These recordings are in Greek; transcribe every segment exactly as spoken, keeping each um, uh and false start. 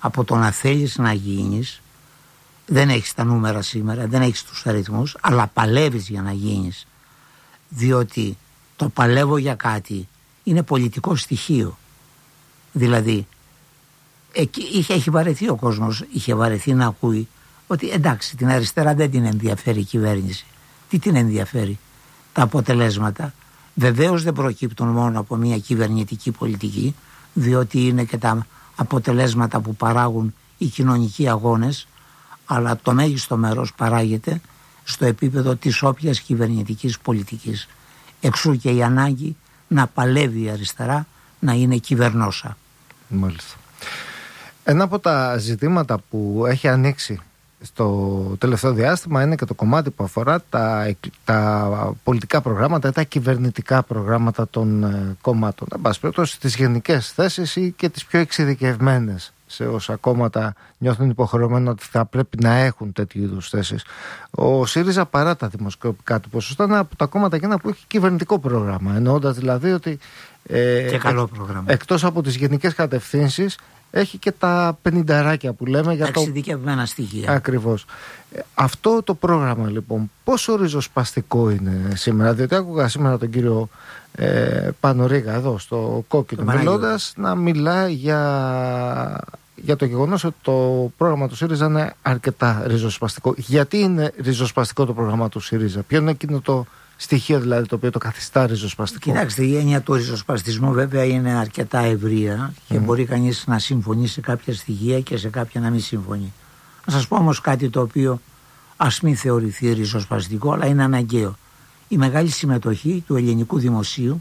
από το να θέλεις να γίνεις. Δεν έχεις τα νούμερα σήμερα, δεν έχεις τους αριθμούς, αλλά παλεύεις για να γίνεις. Διότι το παλεύω για κάτι είναι πολιτικό στοιχείο. Δηλαδή, εκεί είχε, έχει βαρεθεί ο κόσμος, είχε βαρεθεί να ακούει ότι εντάξει, την αριστερά δεν την ενδιαφέρει η κυβέρνηση. Τι την ενδιαφέρει? Τα αποτελέσματα. Βεβαίως δεν προκύπτουν μόνο από μια κυβερνητική πολιτική, διότι είναι και τα αποτελέσματα που παράγουν οι κοινωνικοί αγώνες, αλλά το μέγιστο μέρος παράγεται στο επίπεδο της όποιας κυβερνητικής πολιτικής. Εξού και η ανάγκη να παλεύει η αριστερά να είναι κυβερνόσα. Μάλιστα. Ένα από τα ζητήματα που έχει ανοίξει στο τελευταίο διάστημα είναι και το κομμάτι που αφορά τα, τα πολιτικά προγράμματα, τα κυβερνητικά προγράμματα των ε, κομμάτων. Εν πάση περιπτώσει, τις γενικές θέσεις ή και τις πιο εξειδικευμένες σε όσα κόμματα νιώθουν υποχρεωμένα ότι θα πρέπει να έχουν τέτοιου είδους θέσεις. Ο ΣΥΡΙΖΑ, παρά τα δημοσκοπικά του ποσοστά, είναι από τα κόμματα εκείνα που έχει κυβερνητικό πρόγραμμα. Εννοώντας δηλαδή ότι ε, και καλό πρόγραμμα. Εκτός από τις γενικές κατευθύνσεις, έχει και τα πενηνταράκια που λέμε για τα το εξειδικευμένα στοιχεία. Ακριβώς. Αυτό το πρόγραμμα λοιπόν πόσο ριζοσπαστικό είναι σήμερα? Διότι άκουγα σήμερα τον κύριο ε, Πανορίγα εδώ στο Κόκκινο μιλώντας να μιλά για, για το γεγονός ότι το πρόγραμμα του ΣΥΡΙΖΑ είναι αρκετά ριζοσπαστικό. Γιατί είναι ριζοσπαστικό το πρόγραμμα του ΣΥΡΙΖΑ? Ποιο είναι εκείνο το στοιχείο δηλαδή το οποίο το καθιστά ριζοσπαστικό? Κοιτάξτε, η έννοια του ριζοσπαστισμού βέβαια είναι αρκετά ευρεία και mm. μπορεί κανείς να συμφωνεί σε κάποια στοιχεία και σε κάποια να μην συμφωνεί. Να σας πω όμως κάτι το οποίο ας μην θεωρηθεί ριζοσπαστικό, αλλά είναι αναγκαίο. Η μεγάλη συμμετοχή του ελληνικού δημοσίου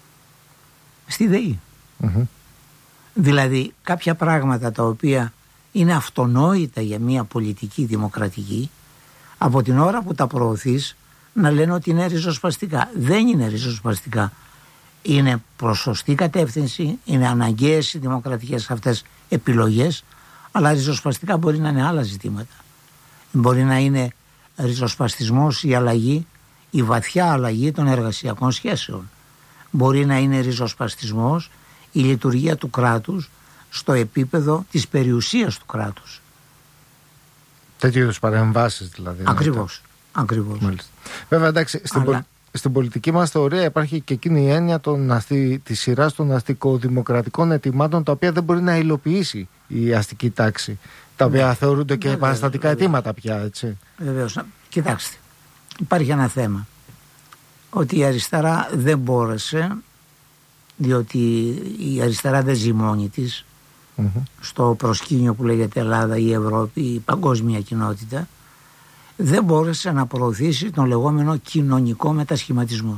στη ΔΕΗ. Mm-hmm. Δηλαδή κάποια πράγματα τα οποία είναι αυτονόητα για μια πολιτική δημοκρατική, από την ώρα που τα προωθείς να λένε ότι είναι ριζοσπαστικά. Δεν είναι ριζοσπαστικά. Είναι προς σωστή κατεύθυνση, είναι αναγκαίες οι δημοκρατικές αυτές επιλογές, αλλά ριζοσπαστικά μπορεί να είναι άλλα ζητήματα. Μπορεί να είναι ριζοσπαστισμός η αλλαγή, η βαθιά αλλαγή των εργασιακών σχέσεων. Μπορεί να είναι ριζοσπαστισμός η λειτουργία του κράτους στο επίπεδο της περιουσίας του κράτους. Τέτοιου είδους παρεμβάσεις δηλαδή. Ακριβώς. Ακριβώς. Μάλιστα. Βέβαια, εντάξει, στην, Αλλά... πολ... στην πολιτική μας θεωρία υπάρχει και εκείνη η έννοια των αστή... της σειράς των αστικοδημοκρατικών αιτημάτων, τα οποία δεν μπορεί να υλοποιήσει η αστική τάξη. Τα οποία ναι. θεωρούνται και επαναστατικά αιτήματα πια, έτσι. Βεβαίως. Κοιτάξτε, υπάρχει ένα θέμα. Ότι η αριστερά δεν μπόρεσε, διότι η αριστερά δεν ζει μόνη της, mm-hmm. στο προσκήνιο που λέγεται Ελλάδα, η Ευρώπη, η παγκόσμια κοινότητα, δεν μπόρεσε να προωθήσει τον λεγόμενο κοινωνικό μετασχηματισμό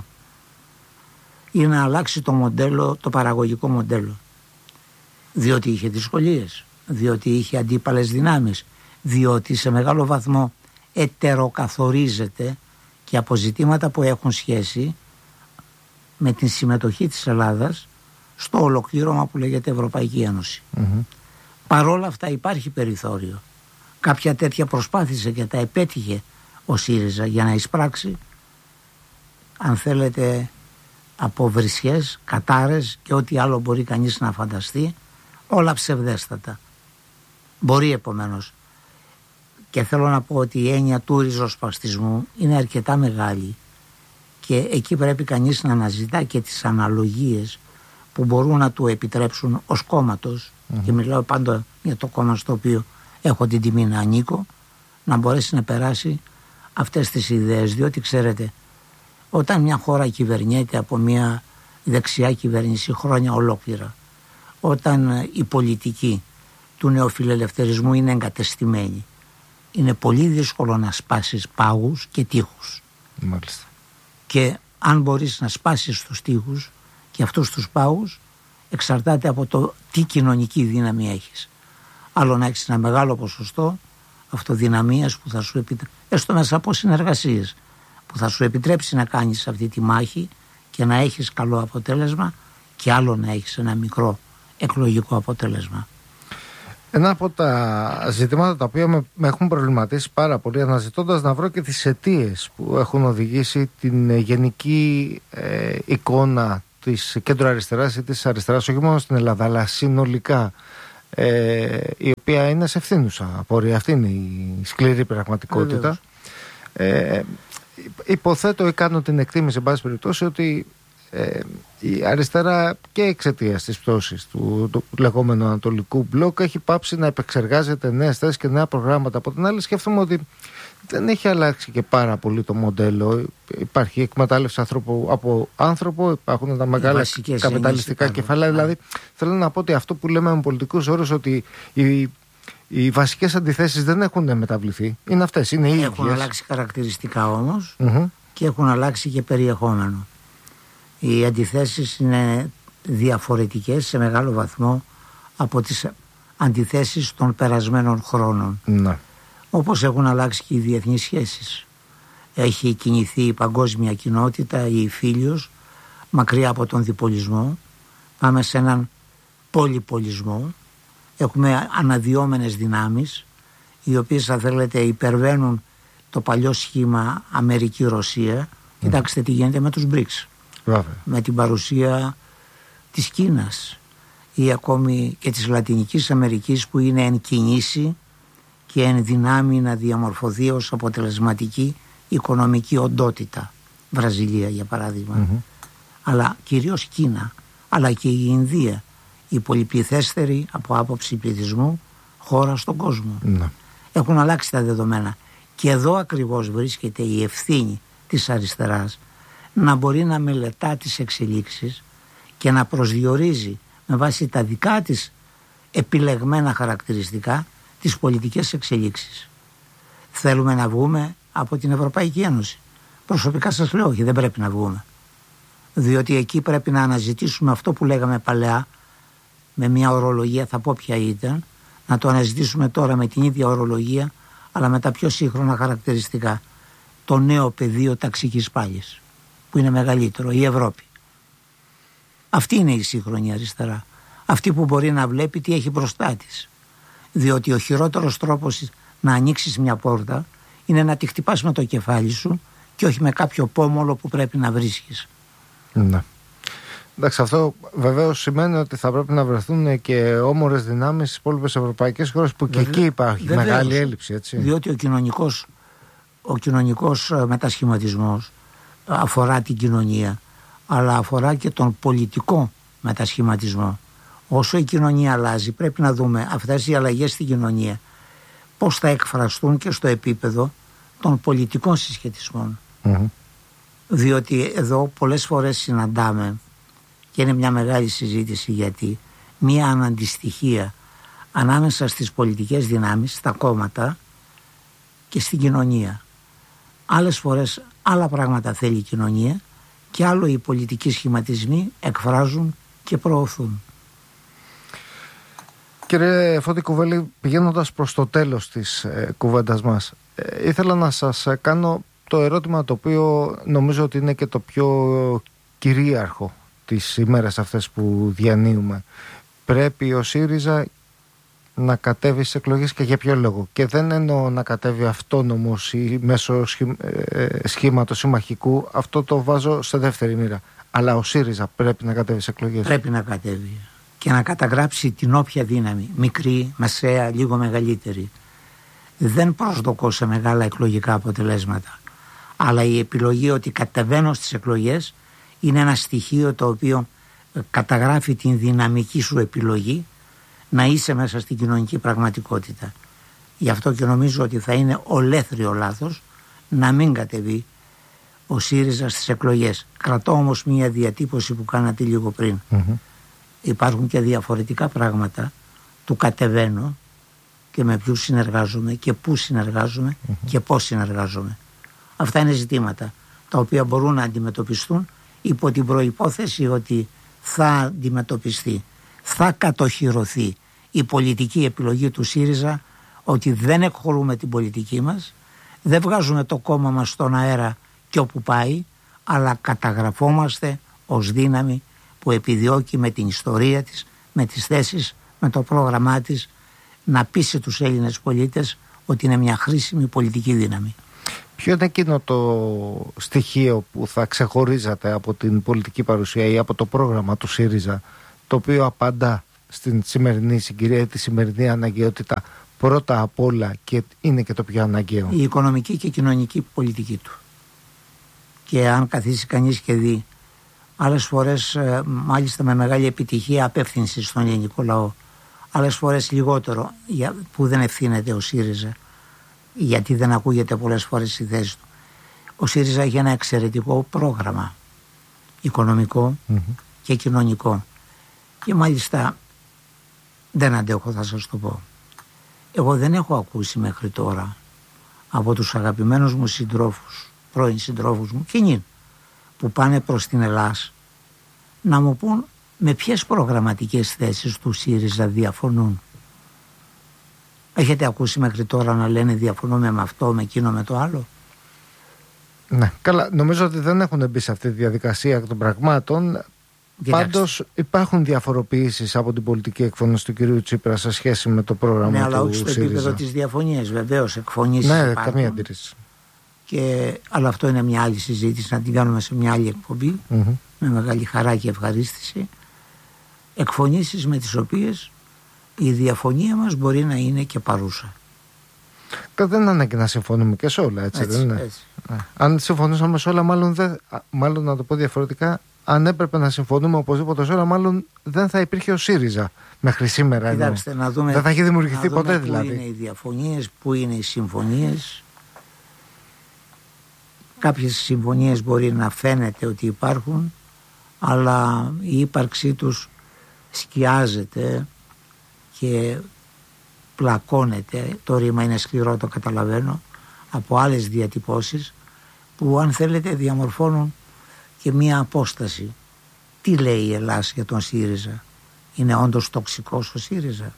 ή να αλλάξει το μοντέλο, το παραγωγικό μοντέλο, διότι είχε δυσκολίες, διότι είχε αντίπαλες δυνάμεις, διότι σε μεγάλο βαθμό ετεροκαθορίζεται και από ζητήματα που έχουν σχέση με την συμμετοχή της Ελλάδας στο ολοκλήρωμα που λέγεται Ευρωπαϊκή Ένωση. Mm-hmm. Παρόλα αυτά υπάρχει περιθώριο. Κάποια τέτοια προσπάθησε και τα επέτυχε ο ΣΥΡΙΖΑ για να εισπράξει, αν θέλετε, από βρισιές, κατάρες και ό,τι άλλο μπορεί κανείς να φανταστεί, όλα ψευδέστατα. Μπορεί επομένως. Και θέλω να πω ότι η έννοια του ριζοσπαστισμού είναι αρκετά μεγάλη και εκεί πρέπει κανείς να αναζητά και τις αναλογίες που μπορούν να του επιτρέψουν ως κόμματος, mm-hmm. και μιλάω πάντα για το κόμμα στο οποίο έχω την τιμή να ανήκω, να μπορέσει να περάσει αυτές τις ιδέες. Διότι ξέρετε, όταν μια χώρα κυβερνιέται από μια δεξιά κυβέρνηση χρόνια ολόκληρα, όταν η πολιτική του νεοφιλελευθερισμού είναι εγκατεστημένη, είναι πολύ δύσκολο να σπάσεις πάγους και τείχους. Μάλιστα. Και αν μπορείς να σπάσεις τους τείχους και αυτούς τους πάγους, εξαρτάται από το τι κοινωνική δύναμη έχεις. Άλλο να έχεις ένα μεγάλο ποσοστό αυτοδυναμίας που θα σου επιτρέψει, έστω μέσα από συνεργασίες, που θα σου επιτρέψει να κάνεις αυτή τη μάχη και να έχεις καλό αποτέλεσμα, και άλλο να έχεις ένα μικρό εκλογικό αποτέλεσμα. Ένα από τα ζητήματα τα οποία με, με έχουν προβληματίσει πάρα πολύ, αναζητώντας να βρω και τις αιτίες που έχουν οδηγήσει την γενική ε, εικόνα της κέντρο αριστεράς ή της αριστεράς, όχι μόνο στην Ελλάδα αλλά συνολικά ε, η οποία είναι σε ευθύνουσα απορία. Αυτή είναι η σκληρή πραγματικότητα. Ε, υποθέτω ή κάνω την εκτίμηση, εν πάση περιπτώσει, ότι ε, η αριστερά και εξαιτίας της πτώσης του, του λεγόμενου Ανατολικού Μπλοκ έχει πάψει να επεξεργάζεται νέες θέσεις και νέα προγράμματα. Από την άλλη, σκέφτομαι ότι δεν έχει αλλάξει και πάρα πολύ το μοντέλο. Υπάρχει εκμετάλλευση ανθρώπου από άνθρωπο, υπάρχουν τα μεγάλα καπιταλιστικά κεφάλαια. Δηλαδή, θέλω να πω ότι αυτό που λέμε με πολιτικούς όρους, ότι οι, οι βασικές αντιθέσεις δεν έχουν μεταβληθεί. Είναι αυτές, είναι οι ίδιες. Έχουν αλλάξει χαρακτηριστικά όμως mm-hmm. και έχουν αλλάξει και περιεχόμενο. Οι αντιθέσεις είναι διαφορετικές σε μεγάλο βαθμό από τις αντιθέσεις των περασμένων χρόνων. Ναι. Όπως έχουν αλλάξει και οι διεθνείς σχέσεις. Έχει κινηθεί η παγκόσμια κοινότητα, η φίλιος, μακριά από τον διπολισμό. Πάμε σε έναν πολυπολισμό. Έχουμε αναδυόμενες δυνάμεις, οι οποίες, θα θέλετε, υπερβαίνουν το παλιό σχήμα Αμερική-Ρωσία. Mm. Κοιτάξτε τι γίνεται με τους μπρικς. Βέβαια. Με την παρουσία της Κίνας ή ακόμη και της Λατινικής Αμερικής, που είναι εν κινήσει και εν δυνάμει να διαμορφωθεί ως αποτελεσματική οικονομική οντότητα. Βραζιλία, για παράδειγμα. Mm-hmm. Αλλά κυρίως Κίνα, αλλά και η Ινδία, η πολυπληθέστερη από άποψη πληθυσμού χώρα στον κόσμο. Mm-hmm. Έχουν αλλάξει τα δεδομένα. Και εδώ ακριβώς βρίσκεται η ευθύνη της αριστεράς, να μπορεί να μελετά τις εξελίξεις και να προσδιορίζει με βάση τα δικά της επιλεγμένα χαρακτηριστικά τις πολιτικές εξελίξεις. Θέλουμε να βγούμε από την Ευρωπαϊκή Ένωση? Προσωπικά σας λέω όχι, δεν πρέπει να βγούμε. Διότι εκεί πρέπει να αναζητήσουμε αυτό που λέγαμε παλαιά με μια ορολογία, θα πω ποια ήταν, να το αναζητήσουμε τώρα με την ίδια ορολογία, αλλά με τα πιο σύγχρονα χαρακτηριστικά. Το νέο πεδίο ταξικής πάλης, που είναι μεγαλύτερο, η Ευρώπη. Αυτή είναι η σύγχρονη αριστερά. Αυτή που μπορεί να βλέπει τι έχει μπροστά της. Διότι ο χειρότερος τρόπος να ανοίξεις μια πόρτα είναι να τη χτυπάς με το κεφάλι σου και όχι με κάποιο πόμολο που πρέπει να βρίσκεις. Ναι. Εντάξει, αυτό βεβαίως σημαίνει ότι θα πρέπει να βρεθούν και όμορες δυνάμεις στις υπόλοιπες ευρωπαϊκές χώρες, που και εκεί υπάρχει βεβαίως μεγάλη έλλειψη, έτσι. Διότι ο κοινωνικός, ο κοινωνικός μετασχηματισμός αφορά την κοινωνία, αλλά αφορά και τον πολιτικό μετασχηματισμό. Όσο η κοινωνία αλλάζει, πρέπει να δούμε αυτές οι αλλαγές στην κοινωνία πώς θα εκφραστούν και στο επίπεδο των πολιτικών συσχετισμών. Mm-hmm. Διότι εδώ πολλές φορές συναντάμε, και είναι μια μεγάλη συζήτηση, γιατί μια αναντιστοιχία ανάμεσα στις πολιτικές δυνάμεις, στα κόμματα και στην κοινωνία. Άλλες φορές άλλα πράγματα θέλει η κοινωνία και άλλο οι πολιτικοί σχηματισμοί εκφράζουν και προωθούν. Κύριε Φώτη Κουβέλη, πηγαίνοντας προς το τέλος της ε, κουβέντας μας, ε, ήθελα να σας κάνω το ερώτημα το οποίο νομίζω ότι είναι και το πιο κυρίαρχο τις ημέρες αυτές που διανύουμε. Πρέπει ο ΣΥΡΙΖΑ να κατέβει στις εκλογές, και για ποιο λόγο? Και δεν εννοώ να κατέβει αυτόνομος ή μέσω σχήματος συμμαχικού, αυτό το βάζω σε δεύτερη μοίρα. Αλλά ο ΣΥΡΙΖΑ πρέπει να κατέβει στις εκλογές. Πρέπει να κατέβει και να καταγράψει την όποια δύναμη, μικρή, μεσαία, λίγο μεγαλύτερη. Δεν προσδοκώ σε μεγάλα εκλογικά αποτελέσματα. Αλλά η επιλογή ότι κατεβαίνω στις εκλογές είναι ένα στοιχείο το οποίο καταγράφει την δυναμική σου επιλογή να είσαι μέσα στην κοινωνική πραγματικότητα. Γι' αυτό και νομίζω ότι θα είναι ολέθριο λάθος να μην κατεβεί ο ΣΥΡΙΖΑ στις εκλογές. Κρατώ όμως μία διατύπωση που κάνατε λίγο πριν. Mm-hmm. Υπάρχουν και διαφορετικά πράγματα του κατεβαίνω και με ποιους συνεργάζομαι και πού συνεργάζομαι mm-hmm. και πώς συνεργάζομαι. Αυτά είναι ζητήματα τα οποία μπορούν να αντιμετωπιστούν υπό την προϋπόθεση ότι θα αντιμετωπιστεί, θα κατοχυρωθεί η πολιτική επιλογή του ΣΥΡΙΖΑ, ότι δεν εκχωρούμε την πολιτική μας, δεν βγάζουμε το κόμμα μας στον αέρα και όπου πάει, αλλά καταγραφόμαστε ως δύναμη που επιδιώκει με την ιστορία της, με τις θέσεις, με το πρόγραμμά της να πείσει τους Έλληνες πολίτες ότι είναι μια χρήσιμη πολιτική δύναμη. Ποιο είναι εκείνο το στοιχείο που θα ξεχωρίζατε από την πολιτική παρουσία ή από το πρόγραμμα του ΣΥΡΙΖΑ, το οποίο απαντά στην σημερινή συγκυρία, τη σημερινή αναγκαιότητα πρώτα απ' όλα, και είναι και το πιο αναγκαίο? Η οικονομική και κοινωνική πολιτική του. Και αν καθίσει κανείς και δει άλλες φορές, μάλιστα με μεγάλη επιτυχία, απεύθυνση στον ελληνικό λαό, άλλες φορές λιγότερο, που δεν ευθύνεται ο ΣΥΡΙΖΑ, γιατί δεν ακούγεται πολλές φορές η θέση του. Ο ΣΥΡΙΖΑ έχει ένα εξαιρετικό πρόγραμμα οικονομικό mm-hmm. και κοινωνικό, και μάλιστα δεν αντέχω, θα σας το πω. Εγώ δεν έχω ακούσει μέχρι τώρα από τους αγαπημένους μου συντρόφους, πρώην συντρόφους μου, κοινοί, που πάνε προς την Ελλάς, να μου πούν με ποιες προγραμματικές θέσεις του ΣΥΡΙΖΑ διαφωνούν. Έχετε ακούσει μέχρι τώρα να λένε διαφωνούμε με αυτό, με εκείνο, με το άλλο? Ναι, καλά, νομίζω ότι δεν έχουν μπει σε αυτή τη διαδικασία των πραγμάτων. Πάντως υπάρχουν διαφοροποιήσεις από την πολιτική εκφώνηση του κυρίου Τσίπρα σε σχέση με το πρόγραμμα ναι, του ΣΥΡΙΖΑ. Ναι, αλλά όχι στο ΣΥΡΙΖΑ. Επίπεδο της διαφωνίας, βεβαίως, εκφωνήσεις ναι, υπάρχουν. Καμία αντίρρηση. Και, αλλά αυτό είναι μια άλλη συζήτηση, να την κάνουμε σε μια άλλη εκπομπή, mm-hmm. με μεγάλη χαρά και ευχαρίστηση. Εκφωνήσεις με τις οποίες η διαφωνία μας μπορεί να είναι και παρούσα. Και δεν είναι ανάγκη να συμφωνούμε και σε όλα, έτσι, έτσι δεν είναι? Έτσι. Αν συμφωνούσαμε σε όλα, μάλλον, δεν, μάλλον να το πω διαφορετικά, αν έπρεπε να συμφωνούμε οπωσδήποτε σε όλα, μάλλον δεν θα υπήρχε ο ΣΥΡΙΖΑ μέχρι σήμερα. Κοιτάξτε, να δούμε, δεν θα έχει δημιουργηθεί ποτέ πού δηλαδή. Πού είναι οι διαφωνίες, πού είναι οι συμφωνίες. Κάποιες συμφωνίες μπορεί να φαίνεται ότι υπάρχουν, αλλά η ύπαρξή τους σκιάζεται και πλακώνεται, το ρήμα είναι σκληρό, το καταλαβαίνω, από άλλες διατυπώσεις που, αν θέλετε, διαμορφώνουν και μία απόσταση. Τι λέει η Ελλάς για τον ΣΥΡΙΖΑ? Είναι όντως τοξικός ο ΣΥΡΙΖΑ?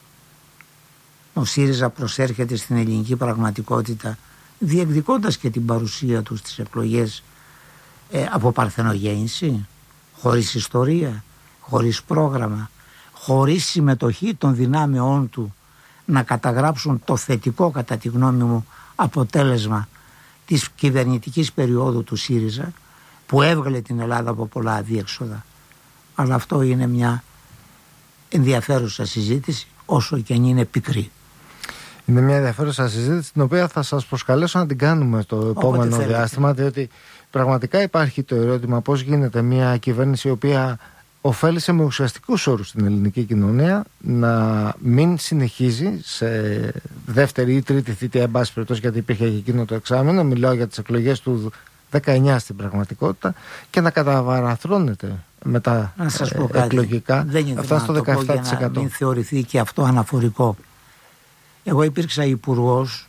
Ο ΣΥΡΙΖΑ προσέρχεται στην ελληνική πραγματικότητα διεκδικώντας και την παρουσία του στις εκλογές ε, από παρθενογέννηση, χωρίς ιστορία, χωρίς πρόγραμμα, χωρίς συμμετοχή των δυνάμεών του να καταγράψουν το θετικό, κατά τη γνώμη μου, αποτέλεσμα της κυβερνητικής περίοδου του ΣΥΡΙΖΑ, που έβγαλε την Ελλάδα από πολλά αδίέξοδα. Αλλά αυτό είναι μια ενδιαφέρουσα συζήτηση, όσο και αν είναι πικρή. Είναι μια ενδιαφέρουσα συζήτηση, την οποία θα σας προσκαλέσω να την κάνουμε το επόμενο διάστημα, διότι πραγματικά υπάρχει το ερώτημα πώς γίνεται μια κυβέρνηση η οποία ωφέλησε με ουσιαστικούς όρους την ελληνική κοινωνία να μην συνεχίζει σε δεύτερη ή τρίτη θητεία, εν πάση περιπτώσει, γιατί υπήρχε και εκείνο το εξάμηνο, μιλάω για τις εκλογές του δεκαεννιά στην πραγματικότητα, και να καταβαραθρώνεται μετά ε, εκλογικά. Δεν είναι αυτά στο δεκαεπτά τοις εκατό. Για να μην θεωρηθεί και αυτό αναφορικό. Εγώ υπήρξα υπουργός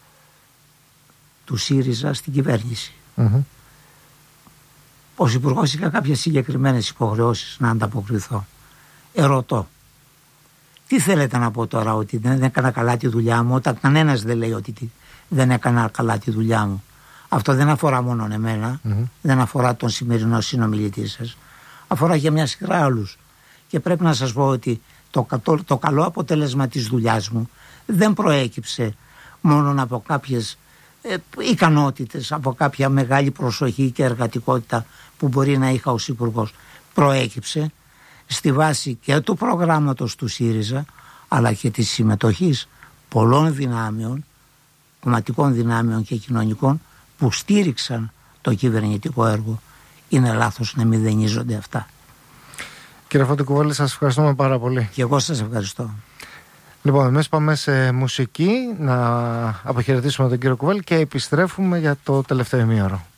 του ΣΥΡΙΖΑ στην κυβέρνηση. Mm-hmm. Ως υπουργός είχα κάποιες συγκεκριμένες υποχρεώσεις να ανταποκριθώ. Ερωτώ, τι θέλετε να πω τώρα, ότι δεν έκανα καλά τη δουλειά μου, όταν κανένας δεν λέει ότι δεν έκανα καλά τη δουλειά μου? Αυτό δεν αφορά μόνο εμένα, mm-hmm. δεν αφορά τον σημερινό συνομιλητή σας, αφορά και μια σειρά άλλους. Και πρέπει να σας πω ότι το, το, το καλό αποτέλεσμα της δουλειάς μου δεν προέκυψε μόνο από κάποιες ε, ικανότητες, από κάποια μεγάλη προσοχή και εργατικότητα που μπορεί να είχα ως υπουργός. Προέκυψε στη βάση και του προγράμματος του ΣΥΡΙΖΑ, αλλά και της συμμετοχής πολλών δυνάμεων, κομματικών δυνάμεων και κοινωνικών, που στήριξαν το κυβερνητικό έργο. Είναι λάθος να μηδενίζονται αυτά. Κύριε Φωτικουβέλη, σας ευχαριστούμε πάρα πολύ. Και εγώ σας ευχαριστώ. Λοιπόν, εμείς πάμε σε μουσική, να αποχαιρετήσουμε τον κύριο Κουβέλη και επιστρέφουμε για το τελευταίο ημίωρο.